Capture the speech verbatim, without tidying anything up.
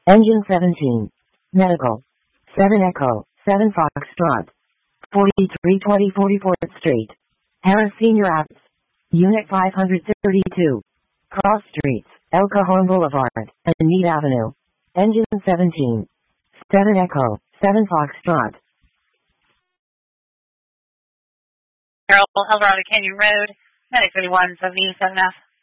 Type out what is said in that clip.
Engine seventeen. Medical. seven Echo, seven Foxtrot. forty-three twenty forty-fourth Street. Harris Senior Apps. Unit five thirty-two. Cross Streets, El Cajon Boulevard, and Meade Avenue. Engine seventeen. seven Echo, seven Foxtrot. Harold, Eldorado Canyon Road, Medic thirty-one seventy-seven F.